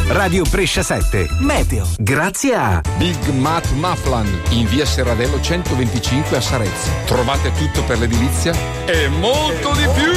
Radio Brescia 7 Meteo. Grazie a Big Mat Maflan in via Serradello 125 a Sarezzo. Trovate tutto per l'edilizia e molto di più.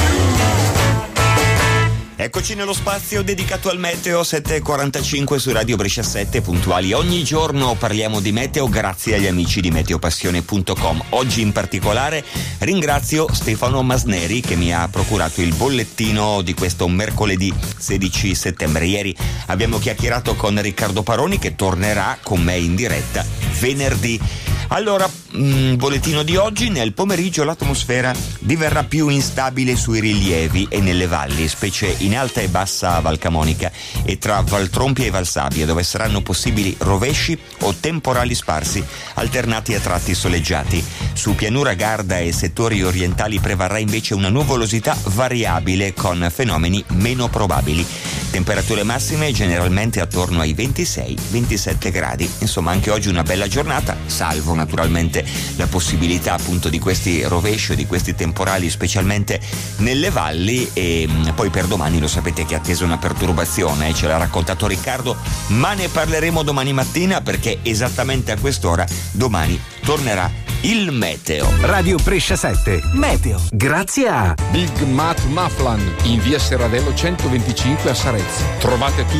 Eccoci nello spazio dedicato al meteo, 7:45 su Radio Brescia 7, puntuali. Ogni giorno parliamo di meteo grazie agli amici di meteopassione.com. Oggi in particolare ringrazio Stefano Masneri che mi ha procurato il bollettino di questo mercoledì 16 settembre. Ieri abbiamo chiacchierato con Riccardo Paroni che tornerà con me in diretta venerdì. Allora, bollettino di oggi: nel pomeriggio l'atmosfera diverrà più instabile sui rilievi e nelle valli, specie in alta e bassa Val Camonica e tra Valtrompia e Valsabbia, dove saranno possibili rovesci o temporali sparsi alternati a tratti soleggiati. Su pianura Garda e settori orientali prevarrà invece una nuvolosità variabile con fenomeni meno probabili. Temperature massime generalmente attorno ai 26-27 gradi. Insomma, anche oggi una bella giornata, salvo naturalmente la possibilità appunto di questi rovesci o di questi temporali, specialmente nelle valli. E poi per domani lo sapete che è attesa una perturbazione, ce l'ha raccontato Riccardo, ma ne parleremo domani mattina, perché esattamente a quest'ora domani tornerà il meteo. Radio Brescia 7 Meteo. Grazie a Big Mat Maflan in via Serradello 125 a Sarezzo. Trovate tutto